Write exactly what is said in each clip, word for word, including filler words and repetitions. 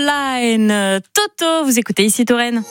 Line. Toto, vous écoutez ici Touraine.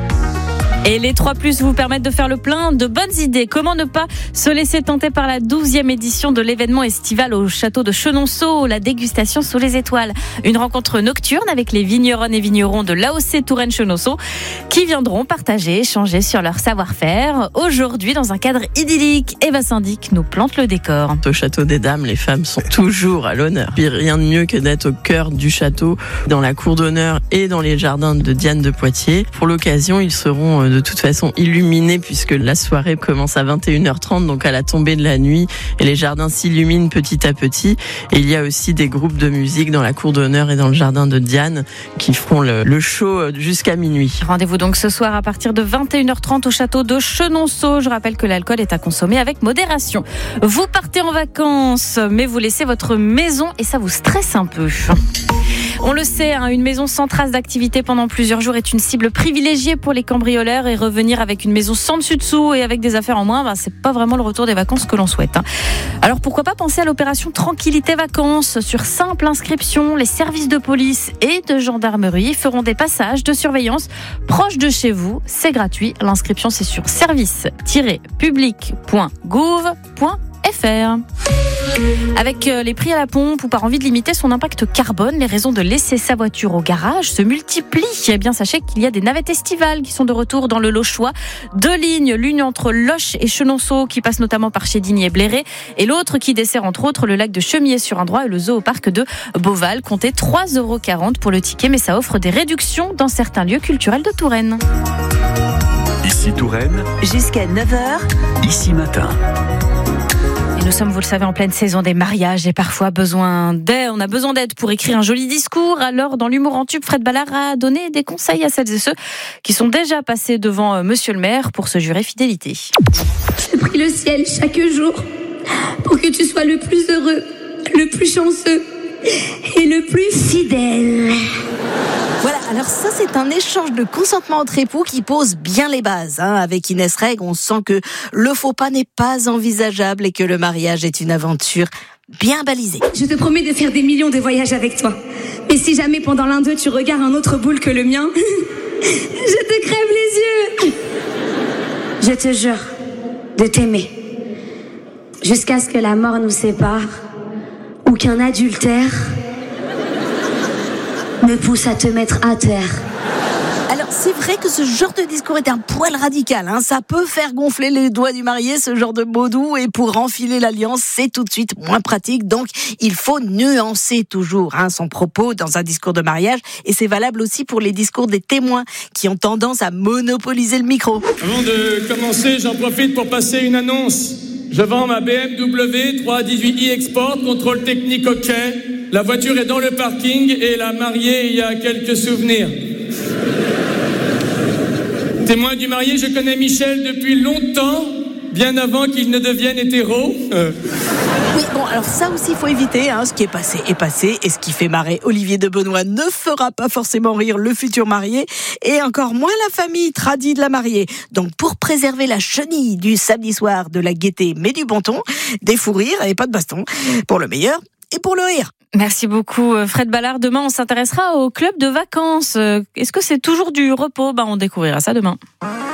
Et les trois plus vous permettent de faire le plein de bonnes idées. Comment ne pas se laisser tenter par la douzième édition de l'événement estival au château de Chenonceau, la dégustation sous les étoiles. Une rencontre nocturne avec les vigneronnes et vignerons de l'A O C Touraine-Chenonceau qui viendront partager, échanger sur leur savoir-faire. Aujourd'hui, dans un cadre idyllique, Eva Syndic nous plante le décor. Au château des Dames, les femmes sont toujours à l'honneur. Puis rien de mieux que d'être au cœur du château, dans la cour d'honneur et dans les jardins de Diane de Poitiers. Pour l'occasion, ils seront de toute façon illuminés puisque la soirée commence à vingt et une heures trente, donc à la tombée de la nuit, et les jardins s'illuminent petit à petit. Et il y a aussi des groupes de musique dans la cour d'honneur et dans le jardin de Diane qui feront le, le show jusqu'à minuit. Rendez-vous donc ce soir à partir de vingt et une heures trente au château de Chenonceau. Je rappelle que l'alcool est à consommer avec modération. Vous partez en vacances, mais vous laissez votre maison et ça vous stresse un peu. On le sait, hein, une maison sans trace d'activité pendant plusieurs jours est une cible privilégiée pour les cambrioleurs, et revenir avec une maison sans dessus-dessous et avec des affaires en moins, bah, c'est pas vraiment le retour des vacances que l'on souhaite. Hein. Alors pourquoi pas penser à l'opération Tranquillité Vacances. Sur simple inscription, les services de police et de gendarmerie feront des passages de surveillance proches de chez vous. C'est gratuit. L'inscription, c'est sur service tiret public point gouv point f r. Avec les prix à la pompe ou par envie de limiter son impact carbone, les raisons de laisser sa voiture au garage se multiplient. Eh bien, sachez qu'il y a des navettes estivales qui sont de retour dans le Lochois. Deux lignes, l'une entre Loches et Chenonceau qui passe notamment par Chédigny et Bléré, et l'autre qui dessert entre autres le lac de Chemier sur un droit et le zoo au parc de Beauval. Comptez trois euros quarante pour le ticket, mais ça offre des réductions dans certains lieux culturels de Touraine. Ici Touraine, jusqu'à neuf heures, ici matin. Et nous sommes, vous le savez, en pleine saison des mariages et parfois besoin d'aide. On a besoin d'aide pour écrire un joli discours. Alors, dans l'humour en tube, Fred Ballard a donné des conseils à celles et ceux qui sont déjà passés devant Monsieur le maire pour se jurer fidélité. Je prie le ciel chaque jour pour que tu sois le plus heureux, le plus chanceux et le plus fidèle. Voilà, alors ça c'est un échange de consentement entre époux qui pose bien les bases. Hein. Avec Inès Reg, on sent que le faux pas n'est pas envisageable et que le mariage est une aventure bien balisée. Je te promets de faire des millions de voyages avec toi. Mais si jamais pendant l'un d'eux tu regardes un autre boule que le mien, je te crève les yeux. Je te jure de t'aimer jusqu'à ce que la mort nous sépare ou qu'un adultère me pousse à te mettre à terre. Alors c'est vrai que ce genre de discours est un poil radical, hein. Ça peut faire gonfler les doigts du marié, ce genre de mots doux, et pour enfiler l'alliance, c'est tout de suite moins pratique. Donc il faut nuancer toujours hein, son propos dans un discours de mariage, et c'est valable aussi pour les discours des témoins qui ont tendance à monopoliser le micro. Avant de commencer, j'en profite pour passer une annonce. Je vends ma B M W trois dix-huit i Export, contrôle technique OK. La voiture est dans le parking et la mariée y a quelques souvenirs. Témoin du marié, je connais Michel depuis longtemps, bien avant qu'il ne devienne hétéro. Euh. Oui, bon, alors ça aussi, il faut éviter. Hein. Ce qui est passé est passé, et ce qui fait marrer Olivier de Benoît ne fera pas forcément rire le futur marié, et encore moins la famille tradie de la mariée. Donc, pour préserver la chenille du samedi soir, de la gaieté, mais du bon ton, des fous rires et pas de baston, pour le meilleur et pour le rire. Merci beaucoup Fred Ballard. Demain, on s'intéressera au club de vacances. Est-ce que c'est toujours du repos ? Ben, on découvrira ça demain.